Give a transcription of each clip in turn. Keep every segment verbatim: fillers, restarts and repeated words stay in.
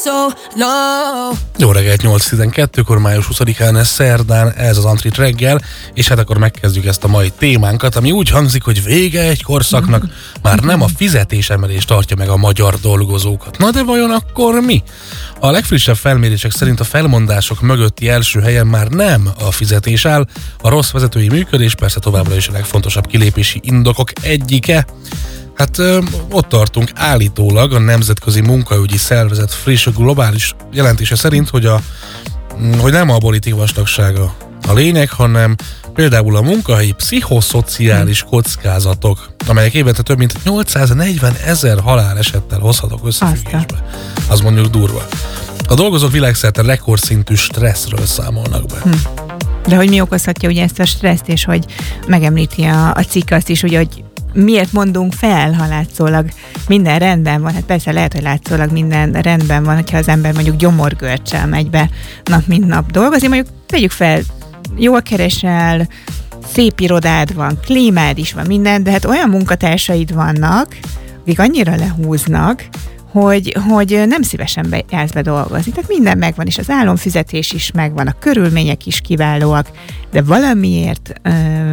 so low. Jó reggelt, nyolc tizenkettőkor, május huszadikán, ez szerdán, ez az Antrit reggel, és hát akkor megkezdjük ezt a mai témánkat, ami úgy hangzik, hogy vége egy korszaknak, már nem a fizetésemelés tartja meg a magyar dolgozókat. Na de vajon akkor mi? A legfrissebb felmérések szerint a felmondások mögötti első helyen már nem a fizetés áll, a rossz vezetői működés persze továbbra is a legfontosabb kilépési indokok egyike. Hát ö, ott tartunk állítólag a Nemzetközi Munkaügyi Szervezet friss globális jelentése szerint, hogy, a, hogy nem a politika vastagsága a lényeg, hanem például a munkahelyi pszichoszociális kockázatok, amelyek évente több mint nyolcszáznegyven ezer halálesettel hozhatók összefüggésbe. Az mondjuk durva. A dolgozók világszerte rekordszintű stresszről számolnak be. Hm. De hogy mi okozhatja ugye ezt a stresszt, és hogy megemlíti a, a cikk azt is, ugye, hogy miért mondunk fel, ha látszólag minden rendben van. Hát persze lehet, hogy látszólag minden rendben van, hogyha az ember mondjuk gyomorgörcsel megy be nap mint nap dolgozni. Mondjuk tegyük fel, jól keresel, szép irodád van, klímád is van, minden, de hát olyan munkatársaid vannak, akik annyira lehúznak, hogy, hogy nem szívesen be, jársz be dolgozni. Tehát minden megvan, és az álomfizetés is megvan, a körülmények is kiválóak, de valamiért ö,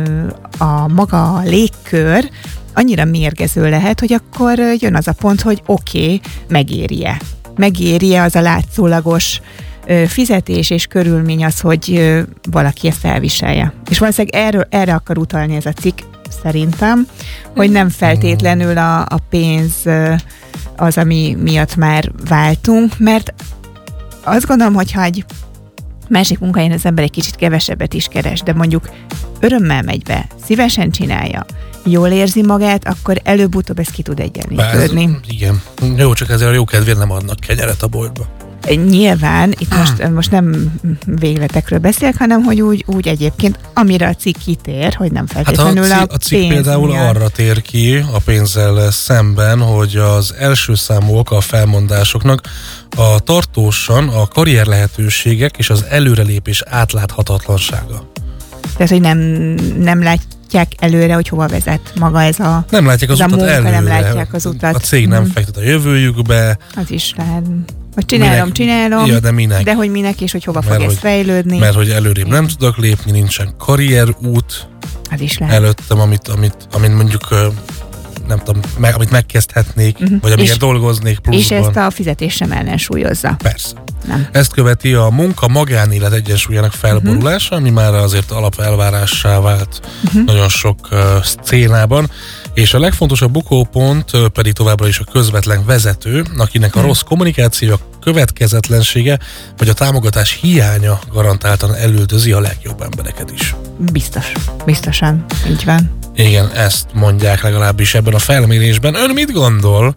a maga a légkör annyira mérgező lehet, hogy akkor jön az a pont, hogy oké, okay, megéri-e. Megéri-e az a látszólagos ö, fizetés és körülmény az, hogy ö, valaki ezt elviselje. És valószínűleg erről, erre akar utalni ez a cikk, szerintem, hogy nem feltétlenül a, a pénz ö, az, ami miatt már váltunk, mert azt gondolom, hogyha egy másik munkahelyen az ember egy kicsit kevesebbet is keres, de mondjuk örömmel megy be, szívesen csinálja, jól érzi magát, akkor előbb-utóbb ezt ki tud egyenlítődni. Igen. Jó, csak ezért a jó kedvéért nem adnak kenyeret a boltba. Nyilván, itt most, most nem végletekről beszélek, hanem hogy úgy, úgy egyébként, amire a cikk kitér, hogy nem feltétlenül hát a, a, a cikk például miatt. Arra tér ki a pénzzel szemben, hogy az első számú oka a felmondásoknak a tartósan a karrier lehetőségek és az előrelépés átláthatatlansága. Tehát, hogy nem, nem látják előre, hogy hova vezet maga ez a Nem látják az utat munka, előre. Nem látják az utat. A cég nem mm. fektet a jövőjükbe. Az is lehet. Hogy csinálom, minek, csinálom, ja, de, minek? de hogy minek és hogy hova mert fog hogy, ez fejlődni. Mert hogy előrébb nem tudok lépni, nincsen karrierút az is lehet. Előttem, amit, amit, amit mondjuk nem tudom, meg, amit megkezdhetnék, uh-huh. vagy amiért dolgoznék pluszban. És ezt a fizetés sem ellensúlyozza. Persze. Nem. Ezt követi a munka-magánélet egyensúlyának felborulása, uh-huh. ami már azért alapelvárássá vált uh-huh. nagyon sok uh, szcénában, és a legfontosabb bukópont uh, pedig továbbra is a közvetlen vezető, akinek a uh-huh. rossz kommunikáció, a következetlensége, vagy a támogatás hiánya garantáltan elüldözi a legjobb embereket is. Biztos. Biztosan. Így van. Igen, ezt mondják legalábbis ebben a felmérésben. Ön mit gondol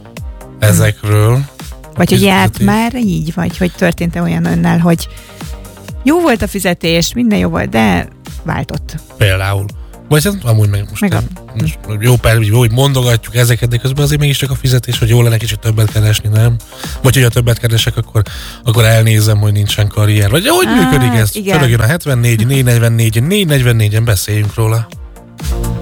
ezekről? Vagy hogy járt már így, vagy hogy történt-e olyan önnel, hogy jó volt a fizetés, minden jó volt, de váltott. Például. Vagy hát amúgy meg most, meg a... most jó, pár, jó, hogy mondogatjuk ezeket, de közben azért mégiscsak a fizetés, hogy jó lenne kicsit többet keresni, nem? Vagy hogyha többet keresek, akkor, akkor elnézem, hogy nincsen karrier. Vagy hogy ah, működik ez? Fölögjön a hetvennégy, négy negyvennégy, négy negyvennégyen beszéljünk róla.